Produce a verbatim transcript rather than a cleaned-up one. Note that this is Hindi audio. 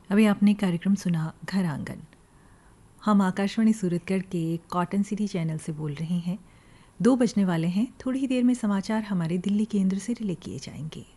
अभी आपने कार्यक्रम सुना घर आंगन। हम आकाशवाणी सूरतगढ़ के कॉटन सिटी चैनल से बोल रहे हैं। दो बजने वाले हैं, थोड़ी ही देर में समाचार हमारे दिल्ली केंद्र से रिले किए जाएंगे।